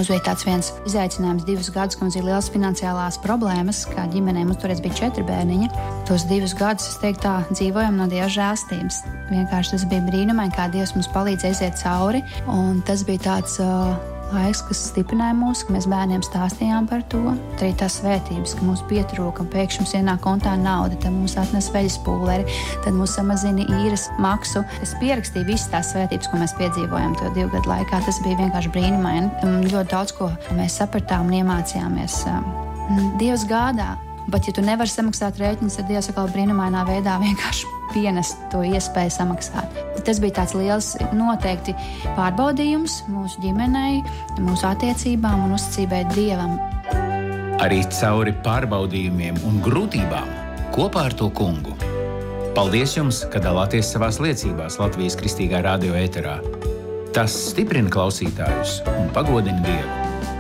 Mums bija tāds viens izaicinājums 2 gadus, ka mums bija liels finansiālās problēmas, kā ģimenei. Mums toreiz bija 4 bērniņi. Tos 2 gadus, es teiktu tā, dzīvojam no Dieva žēlstības. Vienkārši tas bija brīnumaini, kā Dievs mums palīdz aiziet cauri. Un tas bija tāds laiks, kas stiprināja mūs, ka mēs bērniem stāstījām par to. Arī tās svētības, ka mums pietrūka, pēkšņi mums ienāk kontā nauda, tad mums atnes veļas pūleri, tad mums samazina īres maksu. Es pierakstīju visas tās svētības, ko mēs piedzīvojam to 2 gadu laikā. Tas bija vienkārši brīnumaini. Ļoti daudz, ko mēs sapratām un iemācījāmies. Dievs gādā, bet ja tu nevari samaksāt rēķinus, tad Dievs atkal brīnumainā veidā vienkārši pienest to iespēju samaksāt. Tas bija tāds liels noteikti pārbaudījums mūsu ģimenei, mūsu attiecībām un uzticībai Dievam. Arī cauri pārbaudījumiem un grūtībām kopā ar to kungu. Paldies jums, ka dalāties savās liecībās Latvijas Kristīgā radio ēterā. Tas stiprina klausītājus un pagodina Dievu.